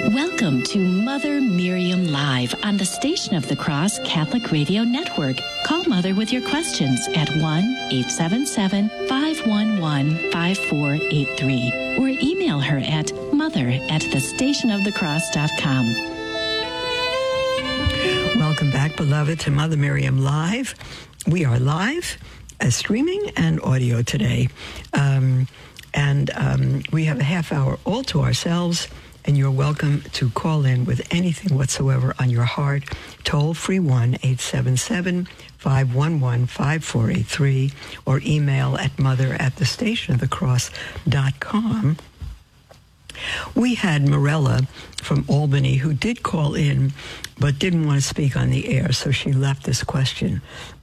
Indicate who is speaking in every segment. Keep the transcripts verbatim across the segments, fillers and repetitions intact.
Speaker 1: Welcome to Mother Miriam Live on the Station of the Cross Catholic Radio Network. Call Mother with your questions at one eight seven seven, five one one, five four eight three or email her at mother at the station of the cross dot com.
Speaker 2: Welcome back, beloved, to Mother Miriam Live. We are live, uh, streaming and audio today. Um, and um, we have a half hour all to ourselves. And you're welcome to call in with anything whatsoever on your heart. Toll free one eight seven seven, five one one, five four eight three or email at mother at the station of the cross dot com. We had Morella from Albany who did call in but didn't want to speak on the air, so she left this question.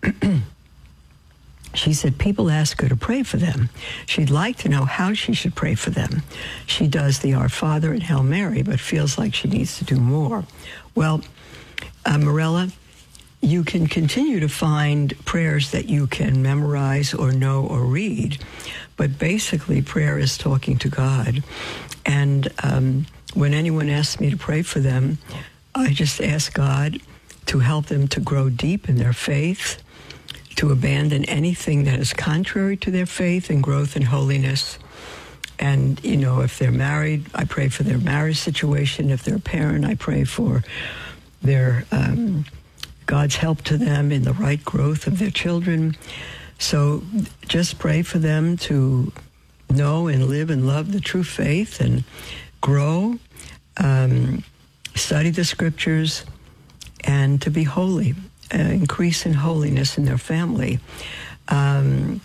Speaker 2: She said people ask her to pray for them. She'd like to know how she should pray for them. She does the Our Father and Hail Mary, but feels like she needs to do more. Well, uh, Morella, you can continue to find prayers that you can memorize or know or read, but basically prayer is talking to God. And um, when anyone asks me to pray for them, I just ask God to help them to grow deep in their faith, to abandon anything that is contrary to their faith and growth in holiness. And, you know, if they're married, I pray for their marriage situation. If they're a parent, I pray for their um, God's help to them in the right growth of their children. So just pray for them to know and live and love the true faith and grow, um, study the scriptures, and to be holy. Uh, increase in holiness in their family. Um,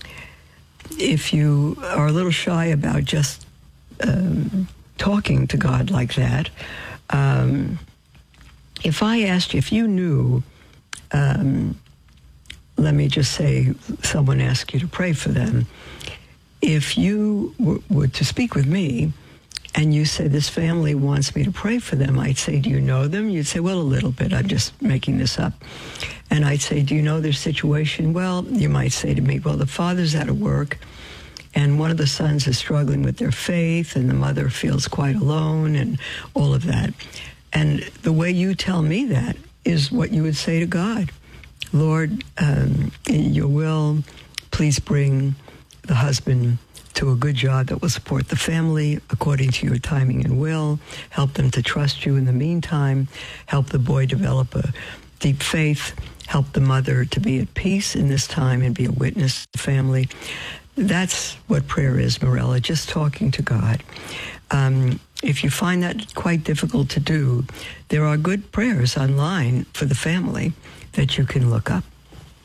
Speaker 2: if you are a little shy about just um, talking to God like that, um, if I asked you, if you knew, um, let me just say, someone asked you to pray for them, if you w- were to speak with me, and you say, this family wants me to pray for them, I'd say, do you know them? You'd say, well, a little bit. I'm just making this up. And I'd say, do you know their situation? Well, you might say to me, well, the father's out of work, and one of the sons is struggling with their faith, and the mother feels quite alone, and all of that. And the way you tell me that is what you would say to God. Lord, um, in your will, please bring the husband to a good job that will support the family according to your timing and will. Help them to trust you in the meantime. Help the boy develop a deep faith. Help the mother to be at peace in this time and be a witness to the family. That's what prayer is, Morella, just talking to God. Um, if you find that quite difficult to do, there are good prayers online for the family that you can look up.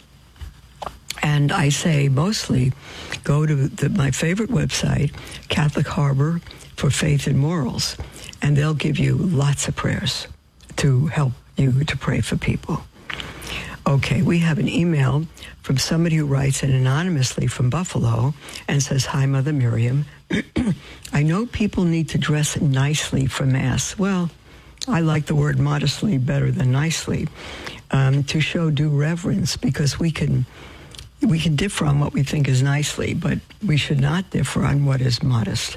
Speaker 2: And I say mostly go to the, my favorite website, Catholic Harbor for Faith and Morals, and they'll give you lots of prayers to help you to pray for people. Okay, we have an email from somebody who writes in anonymously from Buffalo and says, hi, Mother Miriam. I know people need to dress nicely for Mass. Well, I like the word modestly better than nicely, um, to show due reverence, because we can... We can differ on what we think is nicely, but we should not differ on what is modest.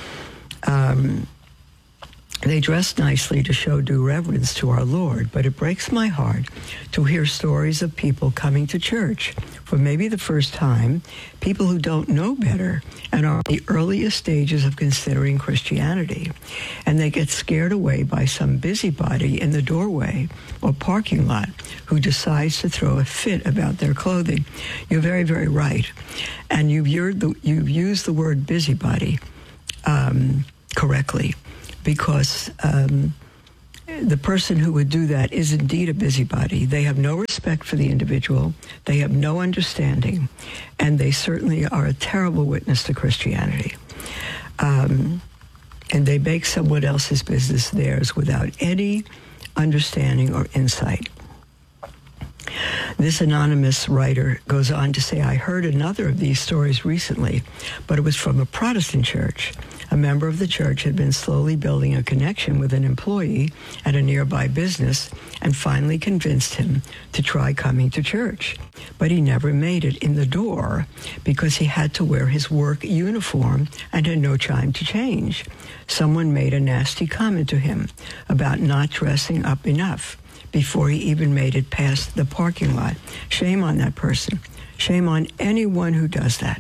Speaker 2: Um, they dress nicely to show due reverence to our Lord, but it breaks my heart to hear stories of people coming to church for maybe the first time, people who don't know better and are in the earliest stages of considering Christianity, and they get scared away by some busybody in the doorway or parking lot who decides to throw a fit about their clothing. You're very, very right. And you've used the, you've used the word busybody um, correctly, because um, the person who would do that is indeed a busybody. They have no respect for the individual. They have no understanding. And they certainly are a terrible witness to Christianity. Um, and they make someone else's business theirs without any understanding or insight. This anonymous writer goes on to say, I heard another of these stories recently, but it was from a Protestant church. A member of the church had been slowly building a connection with an employee at a nearby business and finally convinced him to try coming to church. But he never made it in the door because he had to wear his work uniform and had no time to change. Someone made a nasty comment to him about not dressing up enough before he even made it past the parking lot. Shame on that person. Shame on anyone who does that.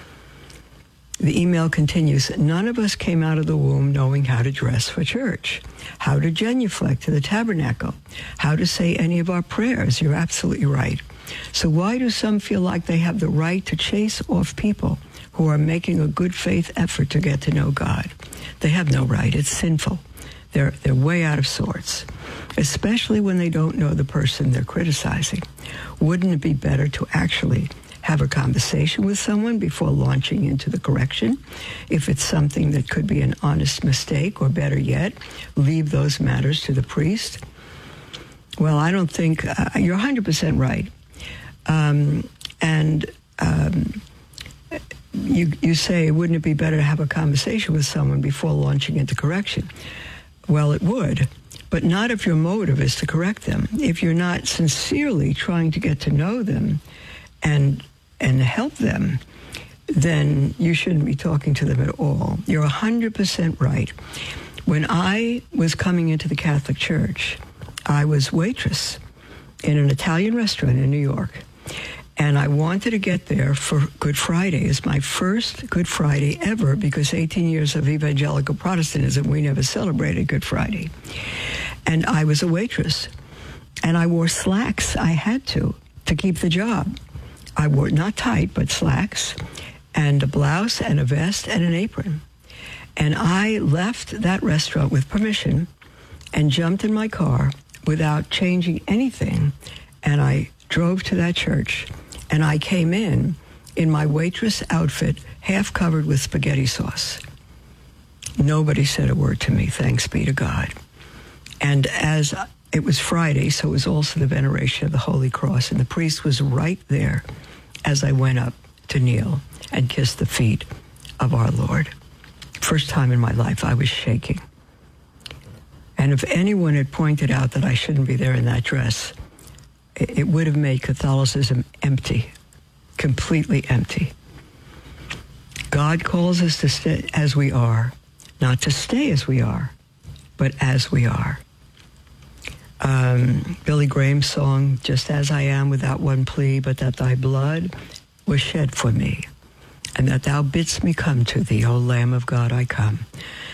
Speaker 2: The email continues, none of us came out of the womb knowing how to dress for church, how to genuflect to the tabernacle, how to say any of our prayers. You're absolutely right. So why do some feel like they have the right to chase off people who are making a good faith effort to get to know God? They have no right. It's sinful. They're, they're way out of sorts, especially when they don't know the person they're criticizing. Wouldn't it be better to actually have a conversation with someone before launching into the correction? If it's something that could be an honest mistake, or better yet, leave those matters to the priest? Well, I don't think, uh, you're one hundred percent right. Um, and um, you, you say, wouldn't it be better to have a conversation with someone before launching into correction? Well, it would, but not if your motive is to correct them. If you're not sincerely trying to get to know them and and help them, then you shouldn't be talking to them at all. You're one hundred percent right. When I was coming into the Catholic Church, I was waitress in an Italian restaurant in New York. And I wanted to get there for Good Friday. It's my first Good Friday ever, because eighteen years of evangelical Protestantism, we never celebrated Good Friday. And I was a waitress. And I wore slacks. I had to, to keep the job. I wore, not tight, but slacks, and a blouse and a vest and an apron. And I left that restaurant with permission and jumped in my car without changing anything. And I drove to that church. And I came in in my waitress outfit, half covered with spaghetti sauce. Nobody said a word to me, thanks be to God. And as it was Friday, so it was also the veneration of the Holy Cross, and the priest was right there as I went up to kneel and kiss the feet of our Lord. First time in my life, I was shaking. And if anyone had pointed out that I shouldn't be there in that dress, it, it would have made Catholicism empty, completely empty. God calls us to stay as we are, not to stay as we are, but as we are. Um, Billy Graham's song, Just As I Am Without One Plea, but that thy blood was shed for me, and that thou bidst me come to thee, O Lamb of God, I come.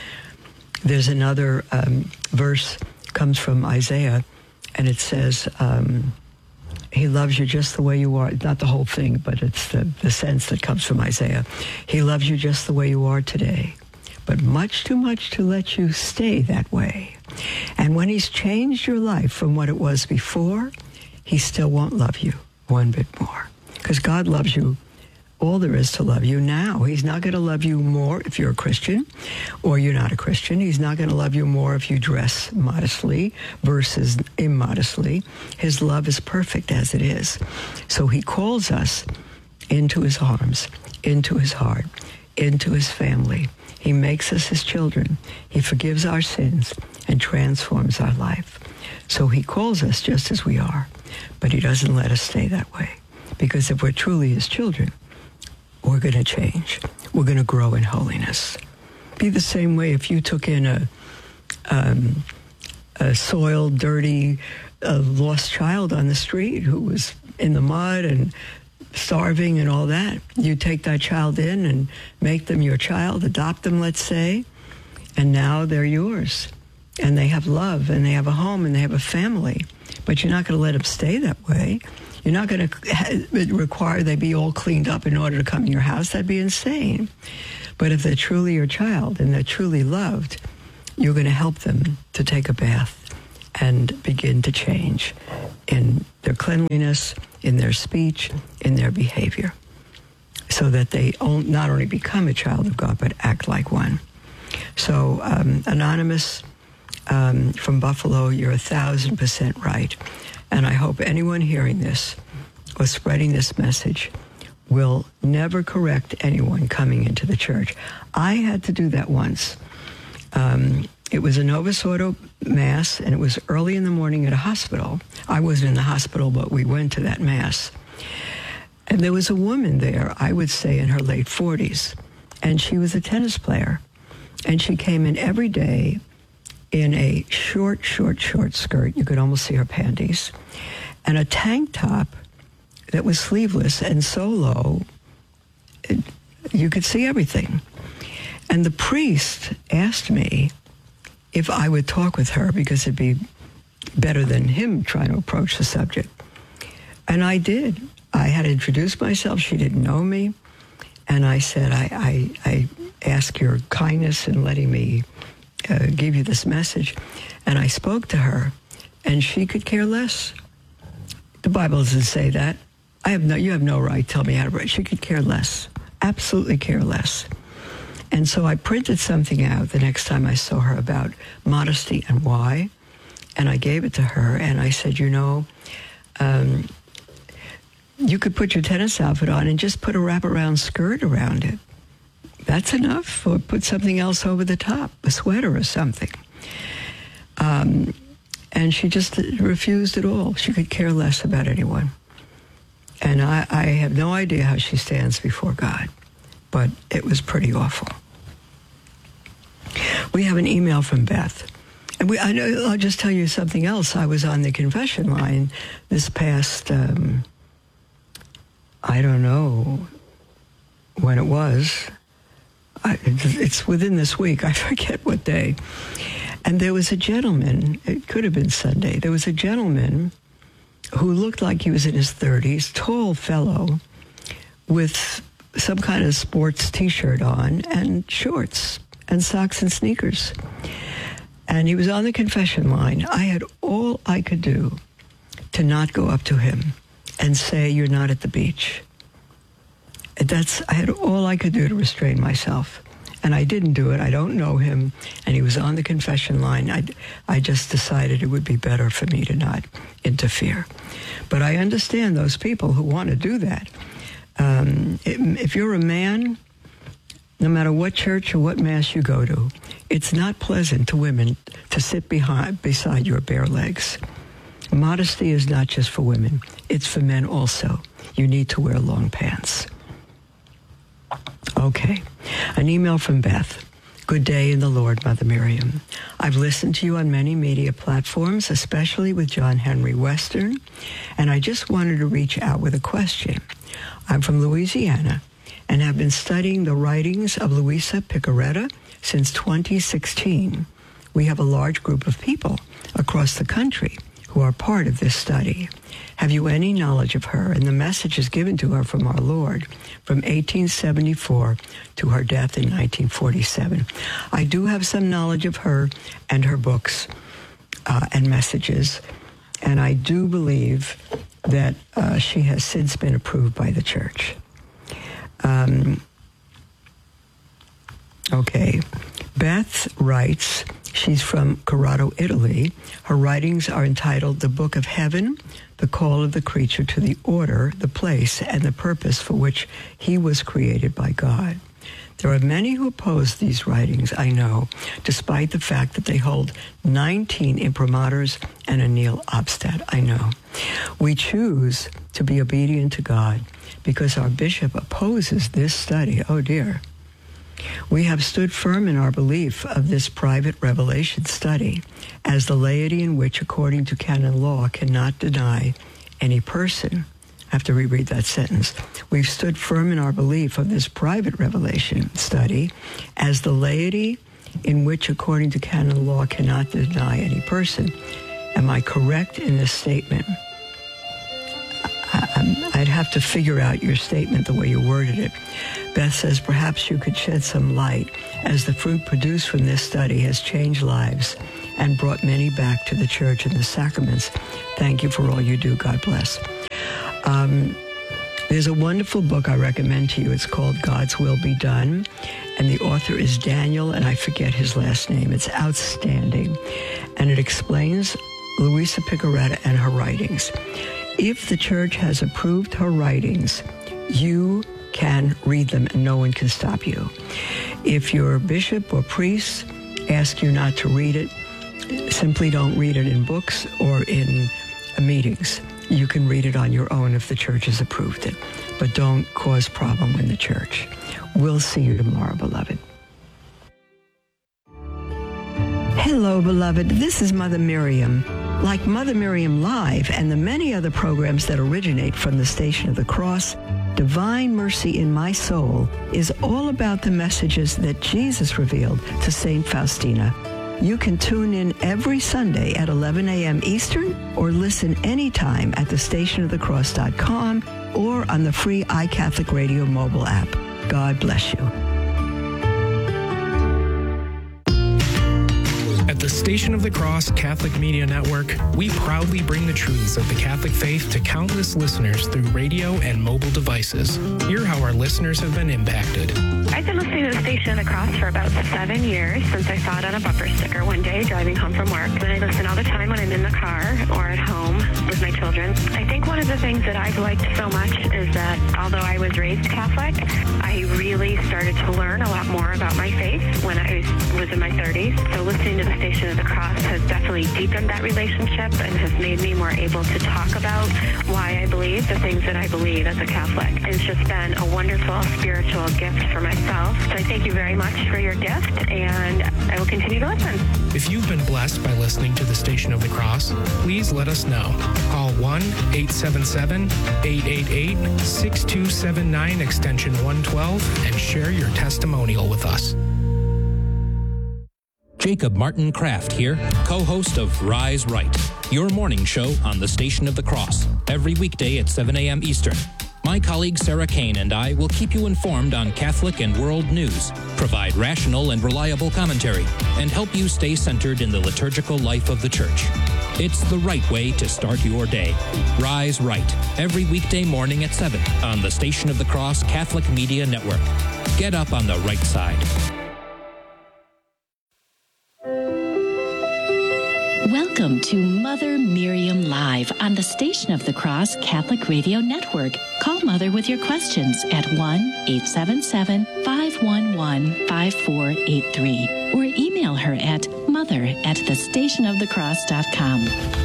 Speaker 2: There's another um, verse, comes from Isaiah, and it says, um, he loves you just the way you are. Not the whole thing, but it's the, the sense that comes from Isaiah. He loves you just the way you are today, but much too much to let you stay that way. And when he's changed your life from what it was before, he still won't love you one bit more. Because God loves you all there is to love you now. He's not going to love you more if you're a Christian or you're not a Christian. He's not going to love you more if you dress modestly versus immodestly. His love is perfect as it is. So he calls us into his arms, into his heart, into his family. He makes us his children. He forgives our sins and transforms our life. So he calls us just as we are, but he doesn't let us stay that way. Because if we're truly his children, we're going to change. We're going to grow in holiness. Be the same way if you took in a, um, a soiled, dirty, uh, lost child on the street who was in the mud and starving and all that. You take that child in and make them your child, adopt them, let's say, and now they're yours. And they have love, and they have a home, and they have a family. But you're not going to let them stay that way. You're not going to require they be all cleaned up in order to come in your house. That'd be insane. But if they're truly your child and they're truly loved, you're going to help them to take a bath and begin to change in their cleanliness, in their speech, in their behavior, so that they not only become a child of God, but act like one. So, um, Anonymous um, from Buffalo, you're a thousand percent right. And I hope anyone hearing this or spreading this message will never correct anyone coming into the church. I had to do that once. Um, it was a Novus Ordo Mass, and it was early in the morning at a hospital. I wasn't in the hospital, but we went to that Mass. And there was a woman there, I would say in her late forties, and she was a tennis player. And she came in every day in a short, short, short skirt. You could almost see her panties. And a tank top that was sleeveless and so low, it, you could see everything. And the priest asked me if I would talk with her because it'd be better than him trying to approach the subject. And I did. I had introduced myself. She didn't know me. And I said, I, I, I ask your kindness in letting me uh, give you this message. And I spoke to her, and she could care less. The Bible doesn't say that. I have no, you have no right to tell me how to write. She could care less, absolutely care less. And so I printed something out the next time I saw her about modesty and why. And I gave it to her, and I said, you know, um, you could put your tennis outfit on and just put a wraparound skirt around it. That's enough. Or put something else over the top, a sweater or something. Um, and she just refused it all. She could care less about anyone. And I, I have no idea how she stands before God, but it was pretty awful. We have an email from Beth. And we, I know, I'll just tell you something else. I was on the confession line this past, um, I don't know when it was. I, it's within this week. I forget what day. And there was a gentleman, it could have been Sunday, there was a gentleman who looked like he was in his thirties, tall fellow, with some kind of sports T-shirt on and shorts and socks and sneakers. And he was on the confession line. I had all I could do to not go up to him and say, you're not at the beach. That's, I had all I could do to restrain myself. And I didn't do it. I don't know him. And he was on the confession line. I, I just decided it would be better for me to not interfere. But I understand those people who want to do that. Um, if you're a man, no matter what church or what mass you go to, it's not pleasant to women to sit behind, beside your bare legs. Modesty is not just for women. It's for men also. You need to wear long pants. Okay. An email from Beth. Good day in the Lord, Mother Miriam. I've listened to you on many media platforms, especially with John Henry Western, and I just wanted to reach out with a question. I'm from Louisiana and have been studying the writings of Louisa Picaretta since twenty sixteen. We have a large group of people across the country who are part of this study. Have you any knowledge of her and the messages given to her from our Lord from eighteen seventy-four to her death in nineteen forty-seven? I do have some knowledge of her and her books uh, and messages, and I do believe that uh, she has since been approved by the church. Um, okay. Beth writes, she's from Corrado, Italy. Her writings are entitled The Book of Heaven, The Call of the Creature to the Order, the Place, and the Purpose for which he was created by God. There are many who oppose these writings, I know, despite the fact that they hold nineteen imprimaturs and a nihil obstat, I know. We choose to be obedient to God because our bishop opposes this study. Oh, dear. We have stood firm in our belief of this private revelation study as the laity in which, according to canon law, cannot deny any person. I have to reread that sentence. We've stood firm in our belief of this private revelation study as the laity in which, according to canon law, cannot deny any person. Am I correct in this statement? I, I'd have to figure out your statement the way you worded it. Beth says, perhaps you could shed some light as the fruit produced from this study has changed lives and brought many back to the church and the sacraments. Thank you for all you do. God bless. Um, there's a wonderful book I recommend to you. It's called God's Will Be Done, and the author is Daniel, and I forget his last name. It's outstanding, and it explains Louisa Picaretta and her writings. If the church has approved her writings, you can read them and no one can stop you. If your bishop or priest asks you not to read it, simply don't read it in books or in meetings. You can read it on your own if the church has approved it. But don't cause problem in the church. We'll see you tomorrow, beloved. Hello, beloved. This is Mother Miriam. Like Mother Miriam Live and the many other programs that originate from the Station of the Cross, Divine Mercy in My Soul is all about the messages that Jesus revealed to Saint Faustina. You can tune in every Sunday at eleven a.m. Eastern or listen anytime at the station of the cross dot com or on the free iCatholic Radio mobile app. God bless you.
Speaker 3: At the Station of the Cross Catholic Media Network, we proudly bring the truths of the Catholic faith to countless listeners through radio and mobile devices. Hear how our listeners have been impacted.
Speaker 4: I've been listening to the Station of the Cross for about seven years since I saw it on a bumper sticker one day driving home from work. And I listen all the time when I'm in the car or at home with my children. I think one of the things that I've liked so much is that although I was raised Catholic, I really started to learn a lot more about my faith when I was, was in my thirties. So listening to the Station of the Cross has definitely deepened that relationship and has made me more able to talk about why I believe the things that I believe as a Catholic. It's just been a wonderful spiritual gift for myself. So I thank you very much for your gift, and I will continue to listen.
Speaker 3: If you've been blessed by listening to the Station of the Cross, please let us know. Call one eight seven seven, eight eight eight, six two seven nine extension one twelve and share your testimonial with us.
Speaker 5: Jacob Martin Kraft here, co-host of Rise Right, your morning show on the Station of the Cross, every weekday at seven a.m. Eastern. My colleague Sarah Kane and I will keep you informed on Catholic and world news, provide rational and reliable commentary, and help you stay centered in the liturgical life of the Church. It's the right way to start your day. Rise Right, every weekday morning at seven on the Station of the Cross Catholic Media Network. Get up on the right side.
Speaker 1: Welcome to Mother Miriam Live on the Station of the Cross Catholic Radio Network. Call Mother with your questions at one eight seven seven, five one one, five four eight three or email her at mother at the station of the cross dot com.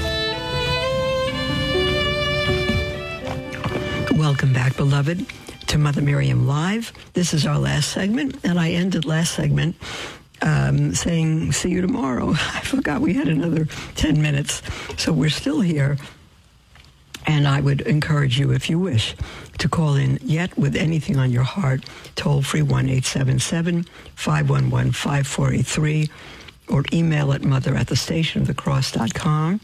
Speaker 2: Welcome back, beloved, to Mother Miriam Live. This is our last segment, and I ended last segment Um, saying, see you tomorrow. I forgot we had another ten minutes. So we're still here. And I would encourage you, if you wish, to call in yet with anything on your heart, toll free one eight seven seven, five one one, five four eight three or email at mother at the station of the cross dot com.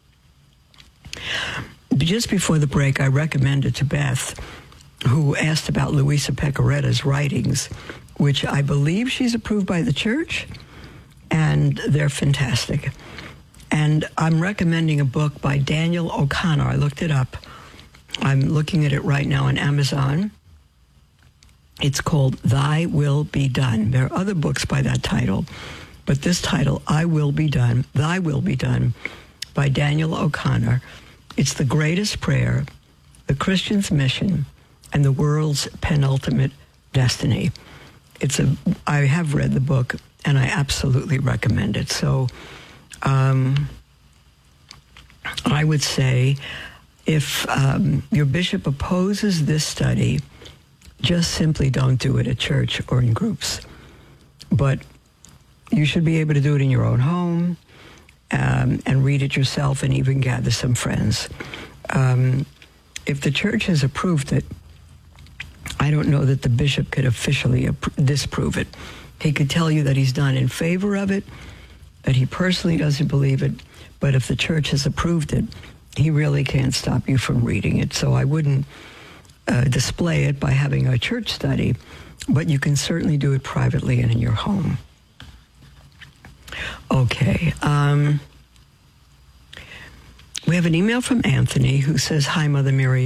Speaker 2: Just before the break, I recommended to Beth, who asked about Louisa Picaretta's writings, which I believe she's approved by the church, and they're fantastic. And I'm recommending a book by Daniel O'Connor. I looked it up. I'm looking at it right now on Amazon. It's called Thy Will Be Done. There are other books by that title, but this title, I Will Be Done, Thy Will Be Done, by Daniel O'Connor. It's the greatest prayer, the Christian's mission, and the world's penultimate destiny. It's a, I have read the book, and I absolutely recommend it. So um, I would say if um, your bishop opposes this study, just simply don't do it at church or in groups. But you should be able to do it in your own home um, and read it yourself and even gather some friends. Um, if the church has approved it, I don't know that the bishop could officially disprove it. He could tell you that he's done in favor of it, that he personally doesn't believe it, but if the church has approved it, he really can't stop you from reading it. So I wouldn't uh, display it by having a church study, but you can certainly do it privately and in your home. Okay. Um, we have an email from Anthony who says, "Hi, Mother Miriam.